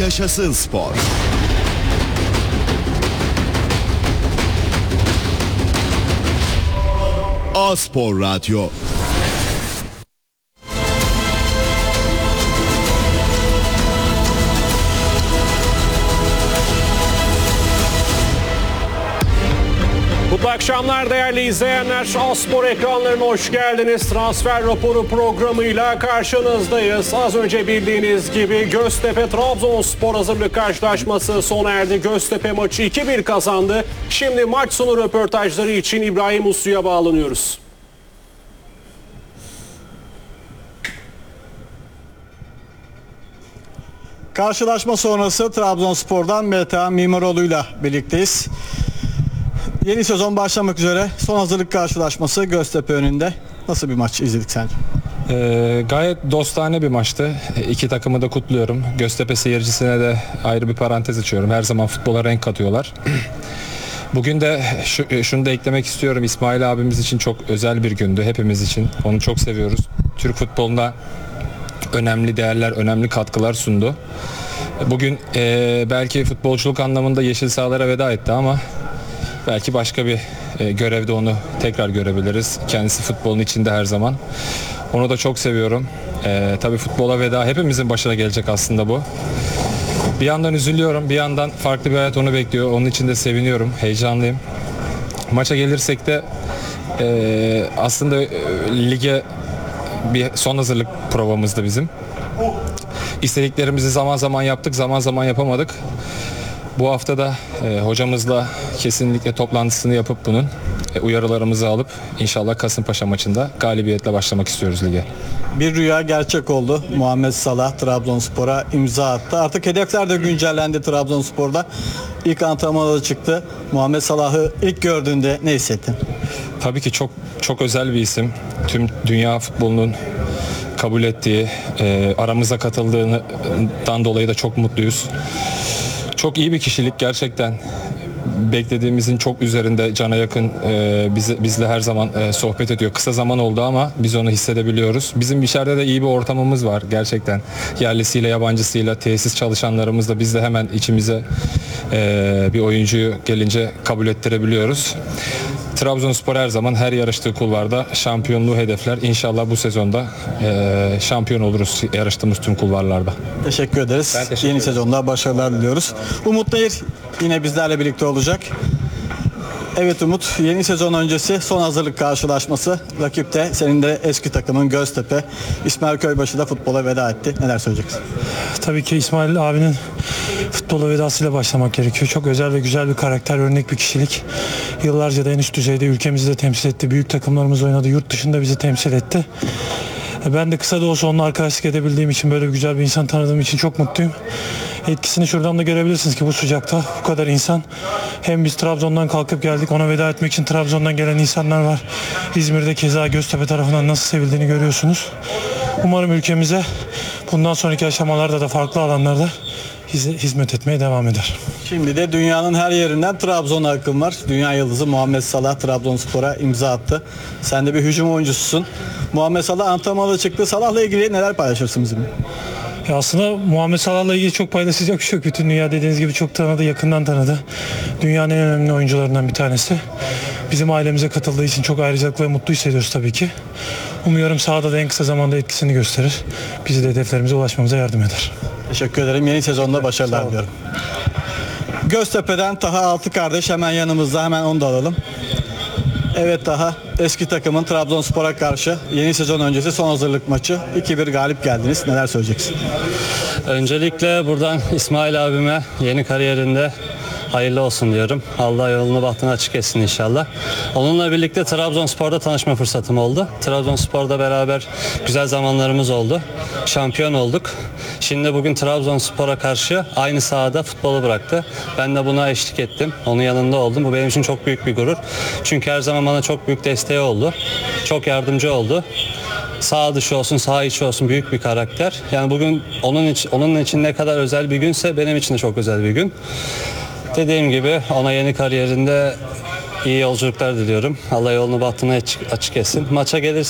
Yaşasın spor. A-Spor Radyo. Mutlu akşamlar değerli izleyenler. A-Spor ekranlarına hoş geldiniz. Transfer raporu programıyla karşınızdayız. Az önce bildiğiniz gibi Göztepe-Trabzonspor hazırlık karşılaşması sona erdi. Göztepe maçı 2-1 kazandı. Şimdi maç sonu röportajları için İbrahim Uslu'ya bağlanıyoruz. Karşılaşma sonrası Trabzonspor'dan Metehan Mimaroğlu'yla birlikteyiz. Yeni sezon başlamak üzere, son hazırlık karşılaşması Göztepe önünde. Nasıl bir maç izledik sence? Gayet dostane bir maçtı. İki takımı da kutluyorum. Göztepe seyircisine de ayrı bir parantez açıyorum. Her zaman futbola renk katıyorlar. Bugün de şunu da eklemek istiyorum. İsmail abimiz için çok özel bir gündü. Hepimiz için. Onu çok seviyoruz. Türk futboluna önemli değerler, önemli katkılar sundu. Bugün belki futbolculuk anlamında yeşil sahalara veda etti ama belki başka bir görevde onu tekrar görebiliriz. Kendisi futbolun içinde her zaman. Onu da çok seviyorum. Tabii futbola veda hepimizin başına gelecek aslında bu. Bir yandan üzülüyorum, bir yandan farklı bir hayat onu bekliyor. Onun için de seviniyorum, heyecanlıyım. Maça gelirsek de aslında lige bir son hazırlık provamızdı bizim. İstediklerimizi zaman zaman yaptık, zaman zaman yapamadık. Bu hafta da hocamızla kesinlikle toplantısını yapıp bunun uyarılarımızı alıp inşallah Kasımpaşa maçında galibiyetle başlamak istiyoruz lige. Bir rüya gerçek oldu. Muhammed Salah Trabzonspor'a imza attı. Artık hedefler de güncellendi Trabzonspor'da. İlk antrenmana da çıktı. Muhammed Salah'ı ilk gördüğünde ne hissettin? Tabii ki çok çok özel bir isim. Tüm dünya futbolunun kabul ettiği, aramıza katıldığından dolayı da çok mutluyuz. Çok iyi bir kişilik gerçekten. Beklediğimizin çok üzerinde, cana yakın, bizle her zaman sohbet ediyor. Kısa zaman oldu ama biz onu hissedebiliyoruz. Bizim içeride de iyi bir ortamımız var gerçekten. Yerlisiyle, yabancısıyla, tesis çalışanlarımızla biz de hemen içimize bir oyuncuyu gelince kabul ettirebiliyoruz. Trabzonspor her zaman her yarıştığı kulvarda şampiyonluğu hedefler. İnşallah bu sezonda şampiyon oluruz yarıştığımız tüm kulvarlarda. Teşekkür ederiz. Yeni sezonda başarılar diliyoruz. Umut Nehir yine bizlerle birlikte olacak. Evet Umut, yeni sezon öncesi son hazırlık karşılaşması. Rakipte senin de eski takımın Göztepe. İsmail Köybaşı da futbola veda etti. Neler söyleyeceksin? Tabii ki İsmail abinin futbola vedasıyla başlamak gerekiyor. Çok özel ve güzel bir karakter, örnek bir kişilik. Yıllarca da en üst düzeyde ülkemizi de temsil etti. Büyük takımlarımız oynadı. Yurt dışında bizi temsil etti. Ben de kısa da olsa onunla arkadaşlık edebildiğim için, böyle bir güzel bir insan tanıdığım için çok mutluyum. Etkisini şuradan da görebilirsiniz ki bu sıcakta bu kadar insan. Hem biz Trabzon'dan kalkıp geldik, ona veda etmek için Trabzon'dan gelen insanlar var. İzmir'de keza Göztepe tarafından nasıl sevildiğini görüyorsunuz. Umarım ülkemize bundan sonraki aşamalarda da farklı alanlarda hizmet etmeye devam eder. Şimdi de dünyanın her yerinden Trabzon'a akım var. Dünya yıldızı Muhammed Salah Trabzonspor'a imza attı. Sen de bir hücum oyuncususun. Muhammed Salah antrenmana çıktı. Salah'la ilgili neler paylaşırsın bizimle? Aslında Muhammed Salah'la ilgili çok paylaşacak bir şey yok. Bütün dünya dediğiniz gibi çok tanıdı, yakından tanıdı. Dünyanın en önemli oyuncularından bir tanesi. Bizim ailemize katıldığı için çok ayrıcalıklı ve mutlu hissediyoruz tabii ki. Umuyorum sahada da en kısa zamanda etkisini gösterir. Bizi de hedeflerimize ulaşmamıza yardım eder. Teşekkür ederim. Yeni sezonda başarılar diliyorum. Göztepe'den Taha Altıkardeş hemen yanımızda. Hemen onu da alalım. Evet Taha, eski takımın Trabzonspor'a karşı yeni sezon öncesi son hazırlık maçı 2-1 galip geldiniz. Neler söyleyeceksin? Öncelikle buradan İsmail abime yeni kariyerinde hayırlı olsun diyorum. Allah yolunu bahtını açık etsin inşallah. Onunla birlikte Trabzonspor'da tanışma fırsatım oldu. Trabzonspor'da beraber güzel zamanlarımız oldu. Şampiyon olduk. Şimdi bugün Trabzonspor'a karşı aynı sahada futbolu bıraktı. Ben de buna eşlik ettim. Onun yanında oldum. Bu benim için çok büyük bir gurur. Çünkü her zaman bana çok büyük desteği oldu. Çok yardımcı oldu. Sağ dışı olsun, sağ içi olsun büyük bir karakter. Yani bugün onun için ne kadar özel bir günse benim için de çok özel bir gün. Dediğim gibi ona yeni kariyerinde iyi yolculuklar diliyorum. Allah yolunu bahtını açık etsin. Maça gelirse